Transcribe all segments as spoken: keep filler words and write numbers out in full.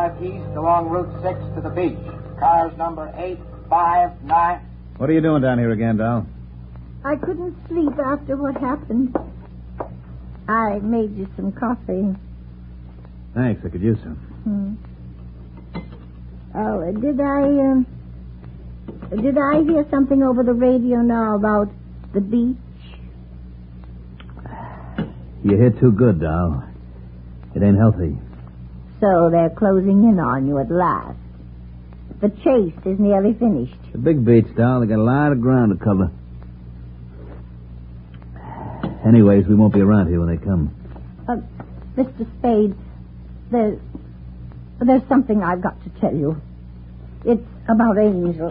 Drive east along Route six to the beach. Cars number eight five nine. What are you doing down here again, Dal? I couldn't sleep after what happened. I made you some coffee. Thanks, I could use some. Hmm. Oh, did I, um... Did I hear something over the radio now about the beach? You hit too good, Dal. It ain't healthy. So they're closing in on you at last. The chase is nearly finished. The big beach, Dal. They got a lot of ground to cover. Anyways, we won't be around here when they come. Uh, Mister Spade, there's, there's something I've got to tell you. It's about Angel.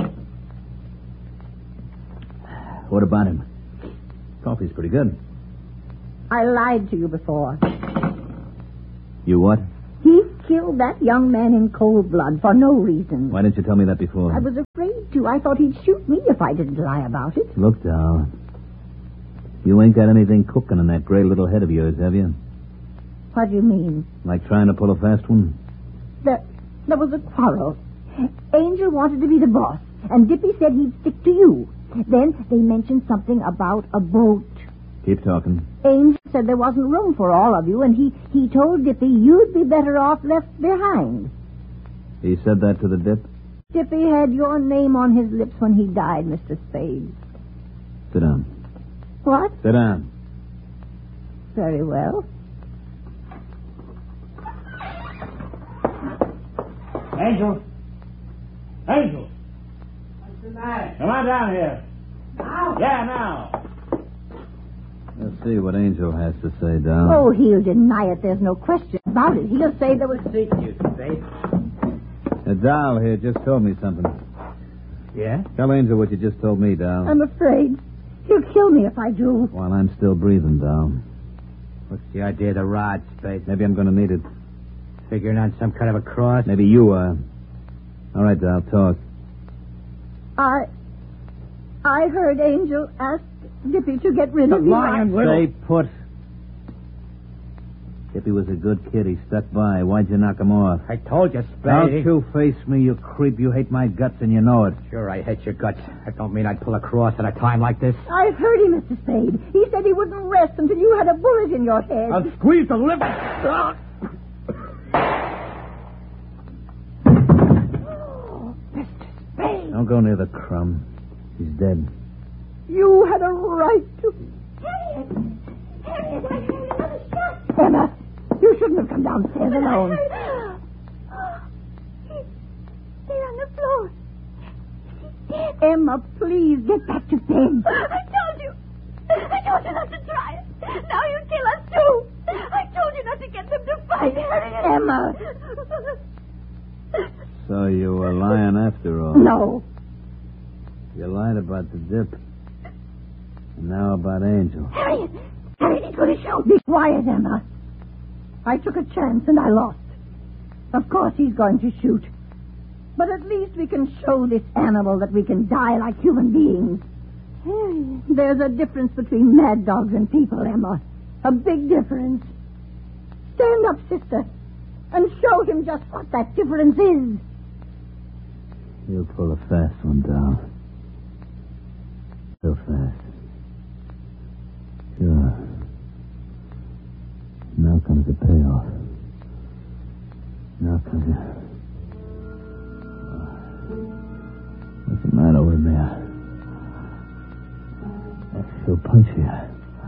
What about him? Coffee's pretty good. I lied to you before. You what? He killed that young man in cold blood for no reason. Why didn't you tell me that before? I was afraid to. I thought he'd shoot me if I didn't lie about it. Look, Dal. You ain't got anything cooking in that gray little head of yours, have you? What do you mean? Like trying to pull a fast one? There, there was a quarrel. Angel wanted to be the boss, and Dippy said he'd stick to you. Then they mentioned something about a boat. Keep talking. Angel said there wasn't room for all of you, and he, he told Dippy you'd be better off left behind. He said that to the Dip? Dippy had your name on his lips when he died, Mister Spade. Sit down. What? Sit down. Very well. Angel? Angel? What's the matter? Come on down here. Now? Yeah, now. Let's see what Angel has to say, Dal. Oh, he'll deny it. There's no question about it. He'll say there was... Seek you, Spade. Uh, Dal here just told me something. Yeah? Tell Angel what you just told me, Dal. I'm afraid. He'll kill me if I do. While I'm still breathing, Dal. What's the idea of the rod, Spade? Maybe I'm going to need it. Figuring on some kind of a cross? Maybe you are. All right, Dal, talk. I... I heard Angel ask Dippy to get rid of me. Stay put. Dippy was a good kid. He stuck by. Why'd you knock him off? I told you, Spade. Don't you face me, you creep. You hate my guts and you know it. Sure, I hate your guts. That don't mean I'd pull a cross at a time like this. I've heard him, Mister Spade. He said he wouldn't rest until you had a bullet in your head. I'll squeeze the liver. Oh, Mister Spade. Don't go near the crumb. He's dead. You had a right to... Harriet! Harriet, I heard another shot. Emma, you shouldn't have come downstairs alone. Oh, he's there on the floor. Emma, please get back to bed. I told you. I told you not to try it. Now you kill us too. I told you not to get them to fight, Harriet. Emma. So you were lying after all. No. You lied about the Dip. And now about Angel. Harriet! Harriet, he's going to shoot. Be quiet, Emma. I took a chance and I lost. Of course he's going to shoot. But at least we can show this animal that we can die like human beings. Harriet. There's a difference between mad dogs and people, Emma. A big difference. Stand up, sister, and show him just what that difference is. You'll pull a fast one, Dal. Real fast. Sure. Now comes the payoff. Now comes the... What's the matter with me? I feel punchy. I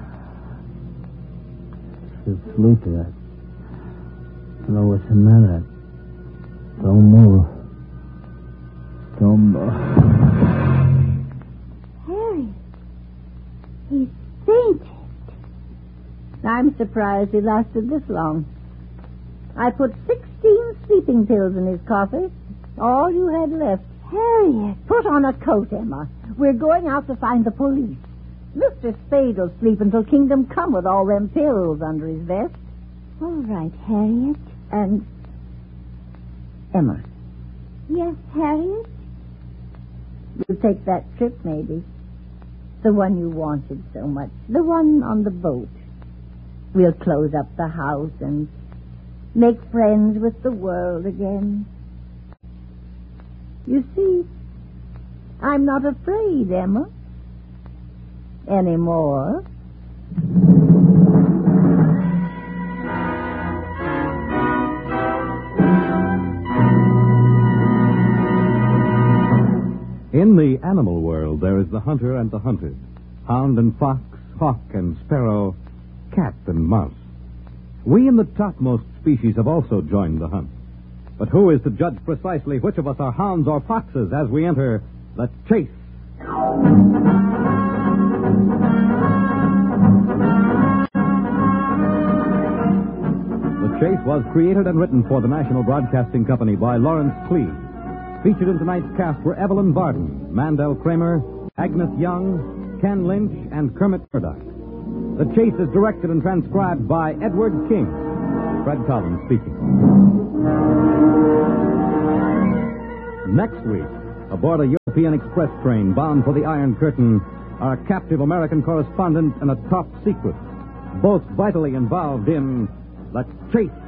feel sleepy. I don't know what's the matter. Don't move. Don't move. Harry, he's fainted. I'm surprised he lasted this long. I put sixteen sleeping pills in his coffee. All you had left. Harriet, put on a coat, Emma. We're going out to find the police. Mister Spade will sleep until Kingdom Come with all them pills under his vest. All right, Harriet. And Emma. Yes, Harriet? We'll take that trip, maybe. The one you wanted so much. The one on the boat. We'll close up the house and make friends with the world again. You see, I'm not afraid, Emma, anymore. In the animal world, there is the hunter and the hunted, hound and fox, hawk and sparrow, cat and mouse. We in the topmost species have also joined the hunt. But who is to judge precisely which of us are hounds or foxes as we enter the chase? The Chase was created and written for the National Broadcasting Company by Lawrence Cleave. Featured in tonight's cast were Evelyn Varden, Mandel Kramer, Agnes Young, Ken Lynch, and Kermit Murdoch. The Chase is directed and transcribed by Edward King. Fred Collins speaking. Next week, aboard a European express train bound for the Iron Curtain, are a captive American correspondent and a top secret, both vitally involved in the chase.